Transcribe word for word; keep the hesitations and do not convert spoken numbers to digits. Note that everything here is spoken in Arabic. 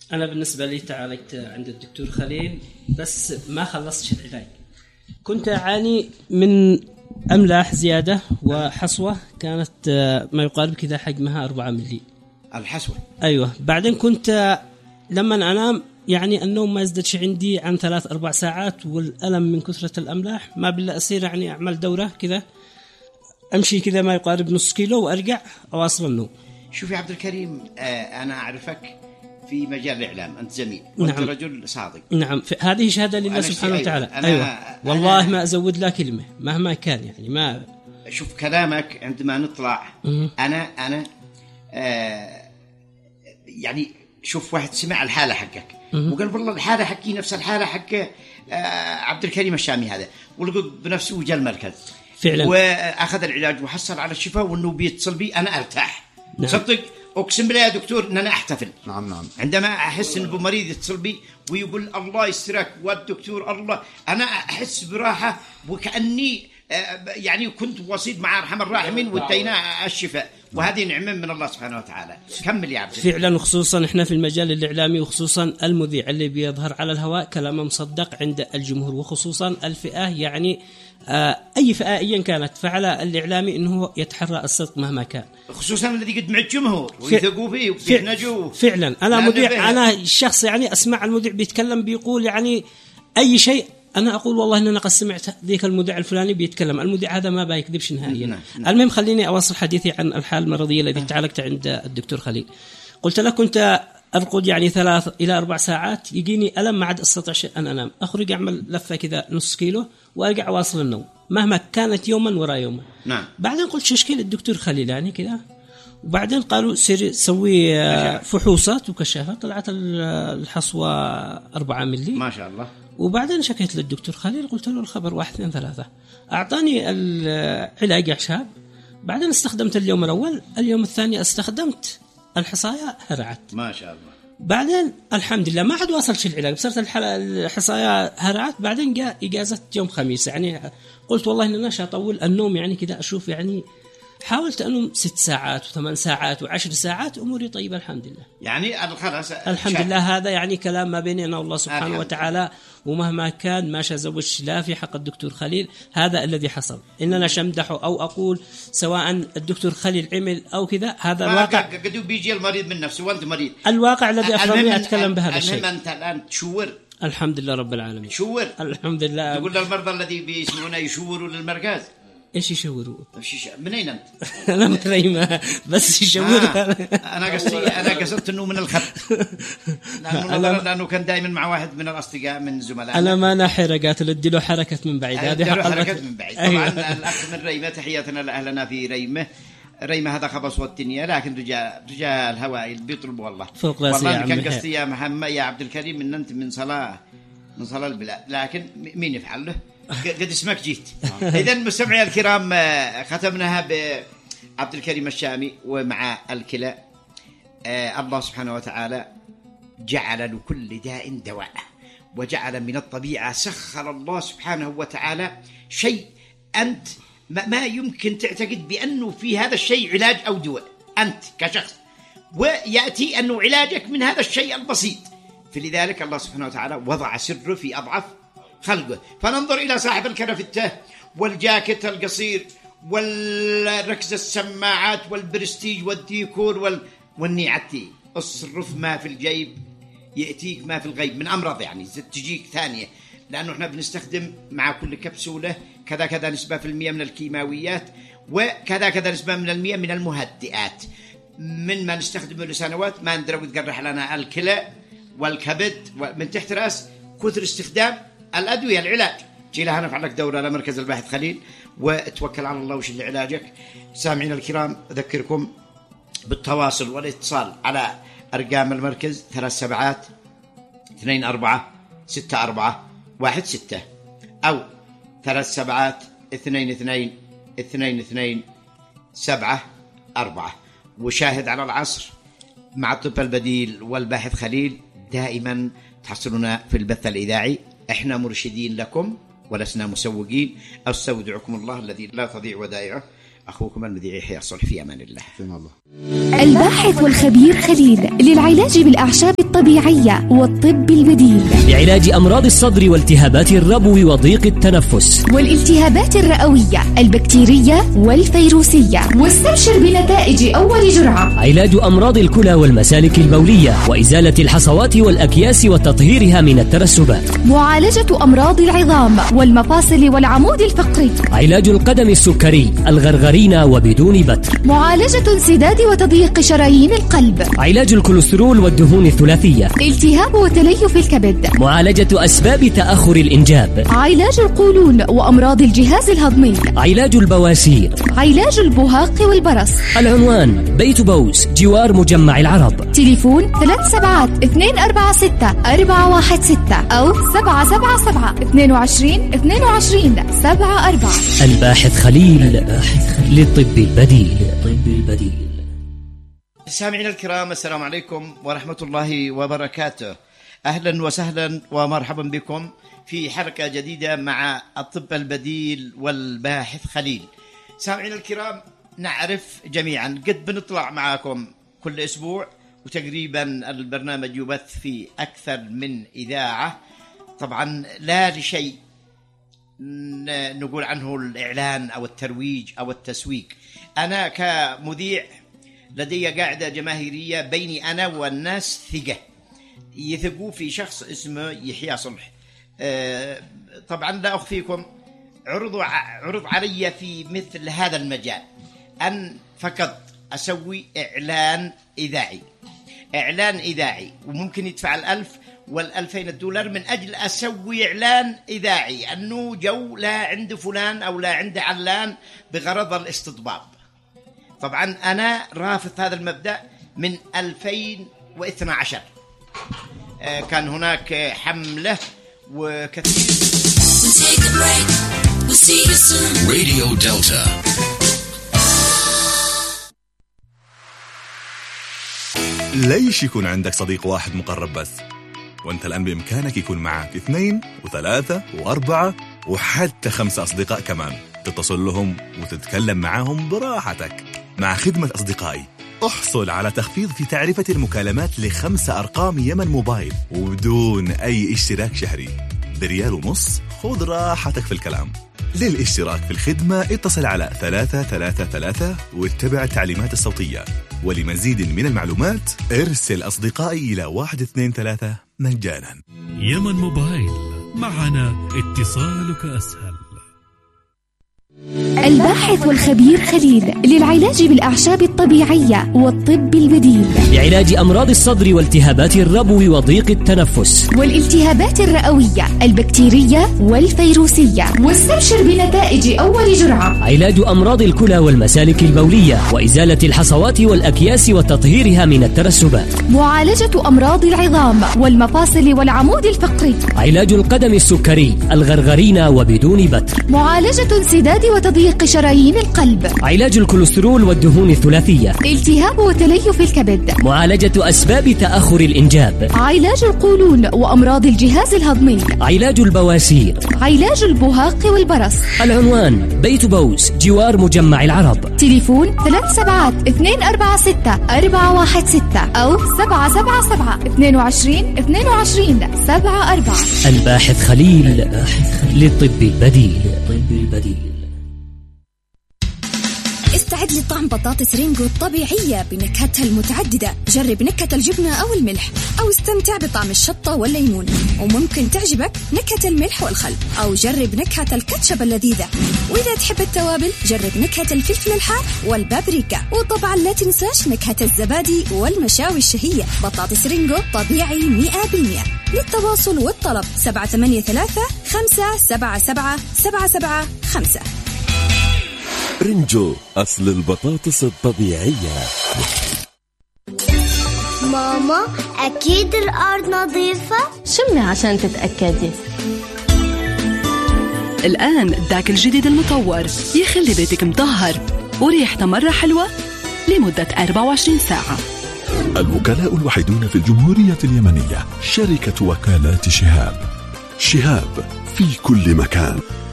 أنا بالنسبة لي تعالجت عند الدكتور خليل بس ما خلصتش العلاج. كنت أعاني من أملاح زيادة وحصوة كانت ما يقارب كذا حجمها أربعة ملي. الحصوة أيوة. بعدين كنت لما أنام يعني النوم ما يزددش عندي عن ثلاث أربع ساعات، والألم من كثرة الأملاح ما بالله أصير يعني أعمل دورة كذا أمشي كذا ما يقارب نص كيلو وأرجع أواصل النوم. شوفي عبد الكريم، آه أنا أعرفك في مجال الإعلام، أنت زميل وأنت نعم. رجل صادق. نعم، هذه شهادة لله سبحانه أيوة. وتعالى. أنا أيوة والله أنا ما أزود لا كلمة مهما كان يعني ما. شوف كلامك عندما نطلع م- أنا أنا آه يعني شوف واحد سمع الحالة حقك م- وقال والله الحالة حقي نفس الحالة حق آه عبد الكريم الشامي هذا، ولقد بنفسه وجاء المركز فعلا وأخذ العلاج وحصل على الشفاء وأنه بيتصل بي أنا أرتاح. نعم. صدق أقسم بالله يا دكتور أن أنا أحتفل. نعم نعم. عندما أحس أن بمريض يتصل بي ويقول الله يسترك والدكتور الله، أنا أحس براحة وكأني يعني كنت وسيط مع أرحم الراحمين واتينا الشفاء، وهذه نعمة من الله سبحانه وتعالى. كمل يا عبد. فعلا، وخصوصا احنا في المجال الإعلامي وخصوصا المذيع اللي بيظهر على الهواء كلامه مصدق عند الجمهور، وخصوصا الفئة يعني آه أي فئة أيا كانت، فعلى الإعلامي أنه يتحرى الصدق مهما كان، خصوصا الذي قد مع الجمهور ويثقوا فيه وينجوه. فعلا أنا مذيع، أنا الشخص يعني أسمع المذيع بيتكلم بيقول يعني أي شيء أنا أقول والله إن أنا قد سمعت ذيك المذيع الفلاني بيتكلم، المذيع هذا ما بيكذبش نهائيا. نعم. نعم. المهم خليني أواصل حديثي عن الحالة المرضية التي تعالجت عند الدكتور خليل. قلت لك كنت أرقد يعني ثلاث إلى أربع ساعات يجيني ألم ما عاد أستطيع أن أنام، أخرج أعمل لفة كذا نص كيلو وأرجع أواصل النوم مهما كانت يوما وراء يوما. نعم. بعدين قلت شكل الدكتور خليل يعني كذا، وبعدين قالوا سير سوي فحوصات وكشافات، طلعت الحصوة أربعة ملي ما شاء الله. وبعدين شكيت للدكتور خليل قلت له الخبر واحد اثنين ثلاثة، أعطاني العلاج أعشاب. بعدين استخدمت اليوم الأول، اليوم الثاني استخدمت الحصايا هرعت ما شاء الله. بعدين الحمد لله ما عاد واصلش العلاج، بصرت الحصايا هرعت. بعدين جاء إجازة يوم خميس، يعني قلت والله إن أنا أطول النوم يعني كذا أشوف، يعني حاولت أنوم ست ساعات وثمان ساعات وعشر ساعات أموري طيبة الحمد لله. يعني خلاص الحمد شاك. لله. هذا يعني كلام ما بيني أنا والله سبحانه الحمد. وتعالى، ومهما كان ما شزوش لا في حق الدكتور خليل، هذا الذي حصل. إننا شمدحه أو أقول سواء الدكتور خليل عمل أو كذا، هذا الواقع. قد بيجي المريض من نفسه وأنت مريض، الواقع الذي أفرمني أتكلم بهذا الشيء. المهم أنت الآن تشور. الحمد لله رب العالمين. شور. الحمد لله. تقول للمرضى الذي بيسمعونا يشوروا للمركز. إيش يشوروا؟ منين أنت؟ أنا من ريمة بس يشوروا. آه. أنا قصدي أنا قصدت إنه من الخط، لأنه, أنا... لأنه كان دائما مع واحد من الأصدقاء من زملائنا. أنا ما نحرقات قاتل اديله حركة من بعيد. هذه حركة من بعيد. طبعا أيوة. الأخ من ريمة، تحياتنا لأهلنا في ريمة. ريمة هذا خبص والتنية، لكن رجال رجال الهواء بيطلبوا والله فوق راسي. والله كان قصدي يا محمد يا عبد الكريم إن أنت من صلاة من صلاة البلاد، لكن مين يفعل له؟ قد اسمك جيت. إذن مستمعي الكرام، ختمناها بعبد الكريم الشامي ومع الكلى. آه الله سبحانه وتعالى جعل لكل داء دواء، وجعل من الطبيعة سخر الله سبحانه وتعالى شيء أنت ما يمكن تعتقد بأنه في هذا الشيء علاج أو دواء أنت كشخص، ويأتي أنه علاجك من هذا الشيء البسيط. فلذلك الله سبحانه وتعالى وضع سره في أضعف خلقه. فننظر إلى صاحب الكرفتة والجاكيت القصير والركز السماعات والبرستيج والديكور وال... والنيعتي، اصرف ما في الجيب يأتيك ما في الغيب من أمراض، يعني تجيك ثانية، لأنه إحنا بنستخدم مع كل كبسولة كذا كذا نسبة في المية من الكيماويات، وكذا كذا نسبة من المية من المهدئات، من ما نستخدمه لسنوات ما ندري وتقرح لنا الكلى والكبد من تحت رأس كثر استخدام الأدوية العلاج. جي لها نفع لك دورة لمركز الباحث خليل وتوكل على الله وش اللي علاجك. سامعين الكرام، أذكركم بالتواصل والاتصال على أرقام المركز ثلاث سبعات اثنين أربعة ستة أربعة واحد ستة أو ثلاث سبعات اثنين اثنين اثنين اثنين سبعة أربعة. وشاهد على العصر مع الطب البديل والباحث خليل دائما تحصلون في البث الإذاعي. احنا مرشدين لكم ولسنا مسوقين. استودعكم الله الذي لا تضيع ودائعه، أخوكم المذيع يحيى الصلح، في أمان الله. الله. الباحث والخبير خليل للعلاج بالأعشاب الطبيعية والطب البديل، لعلاج أمراض الصدر والتهابات الربو وضيق التنفس والالتهابات الرئوية البكتيرية والفيروسية، واستبشر بنتائج أول جرعة. علاج أمراض الكلى والمسالك البولية وإزالة الحصوات والأكياس وتطهيرها من الترسبات. معالجة أمراض العظام والمفاصل والعمود الفقري. علاج القدم السكري الغرغرين وبدون بتر. معالجة انسداد وتضييق شرايين القلب. علاج الكوليسترول والدهون الثلاثية. التهاب وتليف الكبد. معالجة أسباب تأخر الإنجاب. علاج القولون وأمراض الجهاز الهضمي. علاج البواسير. علاج البهاق والبرص. العنوان بيت بوس جوار مجمع العرب. تليفون ثلاث سبعات اثنين أربعة ستة أربعة واحد ستة أو سبعة سبعة سبعة اثنين وعشرين اثنين وعشرين سبعة أربعة. الباحث خليل للطب البديل. طب البديل. سامعينا الكرام، السلام عليكم ورحمة الله وبركاته. أهلا وسهلا ومرحبا بكم في حلقة جديدة مع الطب البديل والباحث خليل. سامعينا الكرام، نعرف جميعا قد بنطلع معكم كل أسبوع، وتقريبا البرنامج يبث في أكثر من إذاعة. طبعا لا لشيء نقول عنه الإعلان أو الترويج أو التسويق. أنا كمذيع لدي قاعدة جماهيرية بيني أنا والناس ثقة، يثقوا في شخص اسمه يحيى صلح. طبعا لا أخفيكم، عرضوا عرض علي في مثل هذا المجال أن فقط أسوي إعلان إذاعي إعلان إذاعي وممكن يدفع الألف والألفين الدولار من أجل أسوي إعلان إذاعي أنه جو لا عند فلان أو لا عند علان بغرض الاستضباب. طبعا أنا رافض هذا المبدأ من ألفين واثني عشر. كان هناك حملة وكثير. راديو دلتا. ليش يكون عندك صديق واحد مقرب بس؟ وانت الآن بإمكانك يكون معك اثنين وثلاثة وأربعة وحتى خمسة أصدقاء كمان، تتصل لهم وتتكلم معهم براحتك. مع خدمة أصدقائي احصل على تخفيض في تعرفة المكالمات لخمسة أرقام يمن موبايل وبدون أي اشتراك شهري، بريال ونص. خذ راحتك في الكلام. للاشتراك في الخدمة اتصل على ثلاثة ثلاثة ثلاثة واتبع التعليمات الصوتية. ولمزيد من المعلومات ارسل أصدقائي إلى واحد اثنين ثلاثة مجانا. يمن موبايل، معنا اتصالك أسهل. الباحث والخبير خليل للعلاج بالأعشاب الطبيعية والطب البديل، لعلاج أمراض الصدر والتهابات الربو وضيق التنفس والالتهابات الرئوية البكتيرية والفيروسية، واستبشر بنتائج أول جرعة. علاج أمراض الكلى والمسالك البولية وإزالة الحصوات والأكياس وتطهيرها من الترسبات. معالجة أمراض العظام والمفاصل والعمود الفقري. علاج القدم السكري الغرغرين وبدون بتر. معالجة انسداد وتضييق شرايين القلب. علاج الكوليسترول والدهون الثلاثية. التهاب وتليف الكبد. معالجة أسباب تأخر الإنجاب. علاج القولون وأمراض الجهاز الهضمي. علاج البواسير. علاج البهاق والبرص. العنوان بيت بوس جوار مجمع العرب. تليفون ثلاث سبعات اثنين أربعة ستة أربعة واحد ستة أو سبعة سبعة سبعة اثنين وعشرين اثنين وعشرين سبعة أربعة. الباحث خليل للطب البديل. طب البديل. استعد لطعم بطاطس رينجو الطبيعية بنكهتها المتعددة. جرب نكهة الجبنة أو الملح، أو استمتع بطعم الشطة والليمون، وممكن تعجبك نكهة الملح والخل، أو جرب نكهة الكاتشب اللذيذة. وإذا تحب التوابل جرب نكهة الفلفل الحار والبابريكا، وطبعا لا تنساش نكهة الزبادي والمشاوي الشهية. بطاطس رينجو طبيعي مئة بالمئة. للتواصل والطلب سبعة ثمانية ثلاثة خمسة سبعة سبعة سبعة سبعة خمسة. رينجو، أصل البطاطس الطبيعية. ماما، أكيد الأرض نظيفة؟ شمي عشان تتأكدي. الآن داك الجديد المطور يخلي بيتك مطهر وريحته مرة حلوة لمدة أربعة وعشرين ساعة. الوكلاء الوحيدون في الجمهورية اليمنية، شركة وكالات شهاب. شهاب في كل مكان.